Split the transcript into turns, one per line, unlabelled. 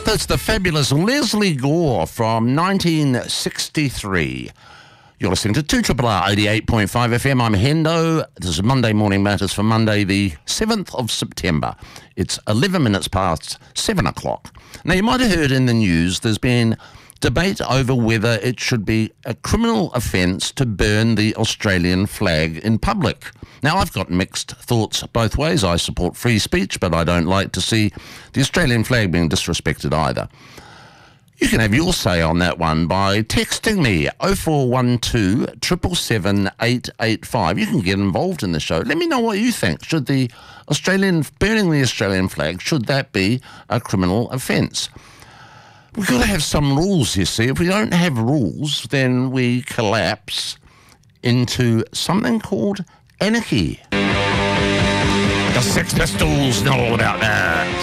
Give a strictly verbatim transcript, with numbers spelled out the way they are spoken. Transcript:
That's the fabulous Leslie Gore from nineteen sixty-three. You're listening to two R R R eighty-eight point five F M. I'm Hendo. This is Monday Morning Matters for Monday, the seventh of September. It's eleven minutes past seven o'clock. Now, you might have heard in the news there's been debate over whether it should be a criminal offence to burn the Australian flag in public. Now, I've got mixed thoughts both ways. I support free speech, but I don't like to see the Australian flag being disrespected either. You can have your say on that one by texting me oh four one two, seven seven seven, eight eight five. You can get involved in the show. Let me know what you think. Should the Australian, burning the Australian flag, should that be a criminal offence? We've got to have some rules, you see. If we don't have rules, then we collapse into something called anarchy. The Sex Pistols know all about that.